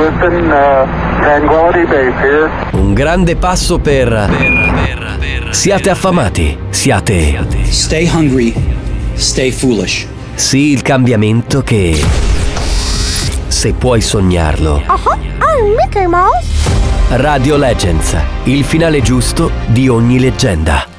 Houston, Tranquility Base here. Un grande passo per... Siate affamati, siate... Stay hungry, stay foolish. Sì, il cambiamento che... Se puoi sognarlo. I'm Mickey Mouse. Radio Legends, il finale giusto di ogni leggenda.